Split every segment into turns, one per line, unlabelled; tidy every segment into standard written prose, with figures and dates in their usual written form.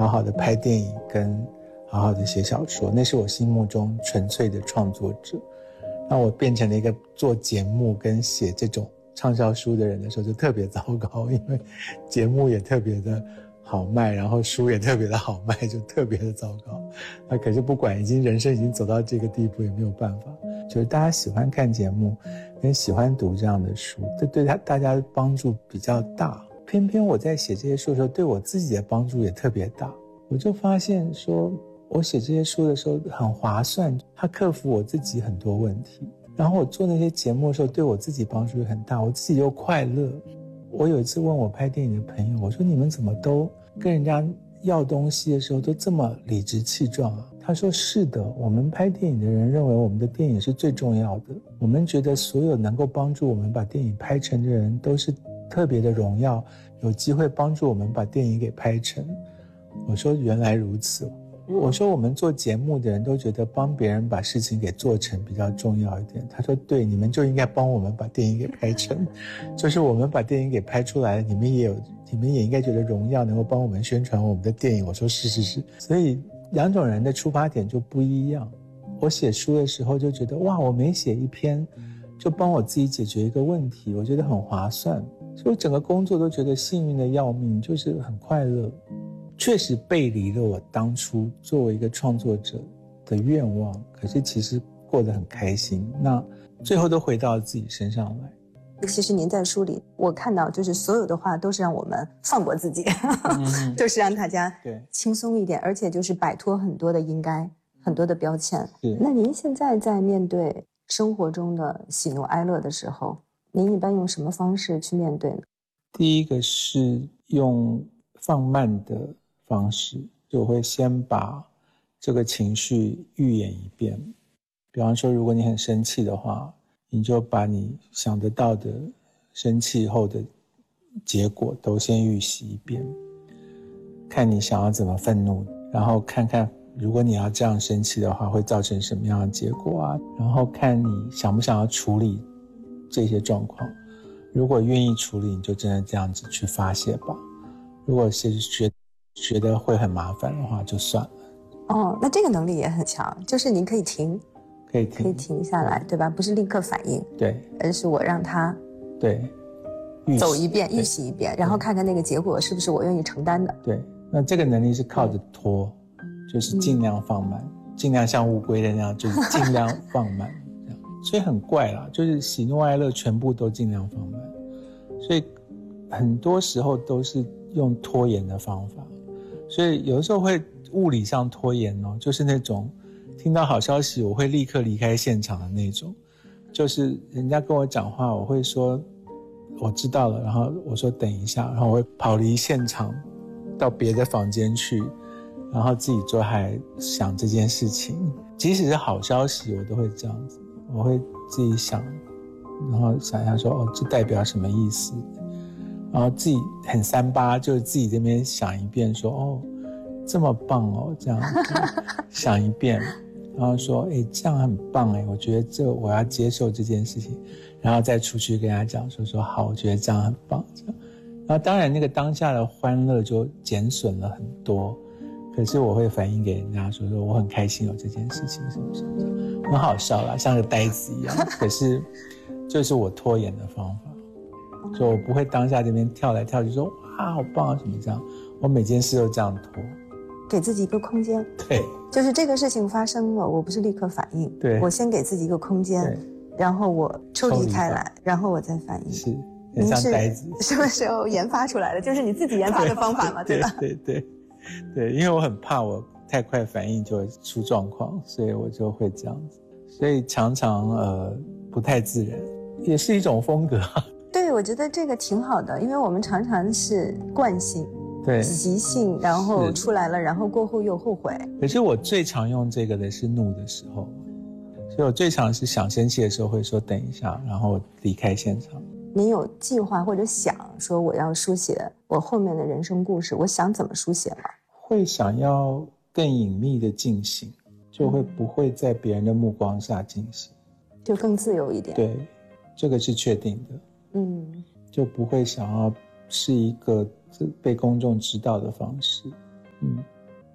好好的拍电影跟好好的写小说，那是我心目中纯粹的创作者。那我变成了一个做节目跟写这种畅销书的人的时候就特别糟糕，因为节目也特别的好卖，然后书也特别的好卖，就特别的糟糕。那可是不管人生已经走到这个地步也没有办法，就是大家喜欢看节目跟喜欢读这样的书，这对大家的帮助比较大。偏偏我在写这些书的时候对我自己的帮助也特别大，我就发现说我写这些书的时候很划算，它克服我自己很多问题，然后我做那些节目的时候对我自己帮助很大，我自己又快乐。我有一次问我拍电影的朋友，我说你们怎么都跟人家要东西的时候都这么理直气壮啊？他说是的，我们拍电影的人认为我们的电影是最重要的，我们觉得所有能够帮助我们把电影拍成的人都是特别的荣耀，有机会帮助我们把电影给拍成。我说原来如此。我说我们做节目的人都觉得帮别人把事情给做成比较重要一点。他说对，你们就应该帮我们把电影给拍成，就是我们把电影给拍出来了，你们也应该觉得荣耀，能够帮我们宣传我们的电影。我说是。所以两种人的出发点就不一样。我写书的时候就觉得哇，我每写一篇就帮我自己解决一个问题，我觉得很划算，所以我整个工作都觉得幸运的要命，就是很快乐。确实背离了我当初作为一个创作者的愿望，可是其实过得很开心，那最后都回到自己身上来。
其实您在书里我看到就是所有的话都是让我们放过自己，就是让大家轻松一点，而且就是摆脱很多的应该，很多的标签。那您现在在面对生活中的喜怒哀乐的时候，您一般用什么方式去面对呢？
第一个是用放慢的方式，就我会先把这个情绪预演一遍。比方说如果你很生气的话，你就把你想得到的生气后的结果都先预习一遍，看你想要怎么愤怒，然后看看如果你要这样生气的话会造成什么样的结果啊，然后看你想不想要处理这些状况。如果愿意处理，你就真的这样子去发泄吧。如果是觉得会很麻烦的话，就算了。
哦，那这个能力也很强，就是您可以停下来，对吧？不是立刻反应，
对，
而是我让他走一遍，预习一遍，然后看看那个结果是不是我愿意承担的。
对，那这个能力是靠着拖，就是尽量放慢，尽量像乌龟的那样，就是尽量放慢这样。所以很怪啦，就是喜怒哀乐全部都尽量放慢，所以很多时候都是用拖延的方法。所以有的时候会物理上拖延哦，就是那种听到好消息我会立刻离开现场的那种，就是人家跟我讲话我会说我知道了，然后我说等一下，然后我会跑离现场到别的房间去，然后自己就还想这件事情。即使是好消息我都会这样子，我会自己想，然后想一下说哦，这代表什么意思，然后自己很3八，就是自己这边想一遍说哦这么棒哦，这样子想一遍，然后说这样很棒我觉得我要接受这件事情，然后再出去跟他讲说好，我觉得这样很棒这样。然后当然那个当下的欢乐就减损了很多，可是我会反映给人家说我很开心有这件事情什么什么这样，很好笑啦，像个呆子一样，可是就是我拖延的方法，就我不会当下这边跳来跳去说哇好棒啊什么这样，我每件事都这样拖，
给自己一个空间。
对，
就是这个事情发生了，我不是立刻反应，
对，
我先给自己一个空间，然后我抽离开来，然后我再反应。
是，很像呆子。
什么时候研发出来的？就是你自己研发的方法嘛，对吧？
对，因为我很怕我太快反应就会出状况，所以我就会这样子，所以常常不太自然，也是一种风格。
对，我觉得这个挺好的，因为我们常常是惯性。
对，
习性，然后出来了，然后过后又后悔。
可是我最常用这个的是怒的时候，所以我最常是想生气的时候会说等一下，然后离开现场。
您有计划或者想说我要书写我后面的人生故事，我想怎么书写吗？
会想要更隐秘的进行，就会不会在别人的目光下进行，
就更自由一点。
对，这个是确定的。就不会想要是一个被公众知道的方式。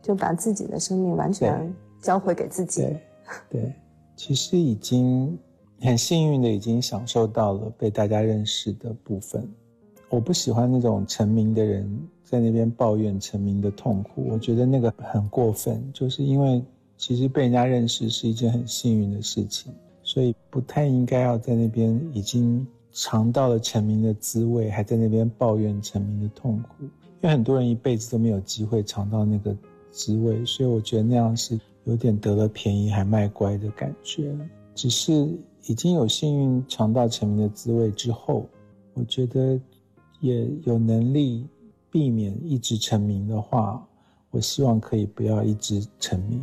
就把自己的生命完全交回给自己。
对，其实已经很幸运的已经享受到了被大家认识的部分。我不喜欢那种成名的人在那边抱怨成名的痛苦，我觉得那个很过分，就是因为其实被人家认识是一件很幸运的事情，所以不太应该要在那边已经尝到了成名的滋味，还在那边抱怨成名的痛苦。因为很多人一辈子都没有机会尝到那个滋味，所以我觉得那样是有点得了便宜还卖乖的感觉。只是已经有幸运尝到成名的滋味之后，我觉得也有能力避免一直成名的话，我希望可以不要一直成名。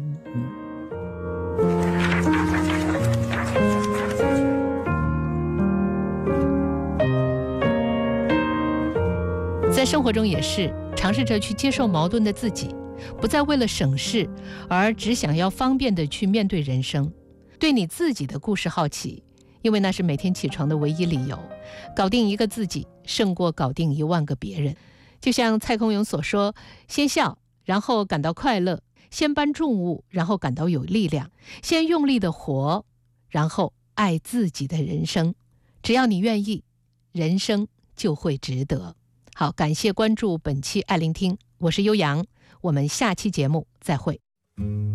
在生活中也是，尝试着去接受矛盾的自己，不再为了省事而只想要方便地去面对人生。对你自己的故事好奇，因为那是每天起床的唯一理由。搞定一个自己胜过搞定1万个别人。就像蔡康永所说，先笑然后感到快乐，先搬重物然后感到有力量，先用力的活然后爱自己的人生。只要你愿意，人生就会值得。好，感谢关注本期爱聆听，我是悠扬，我们下期节目再会。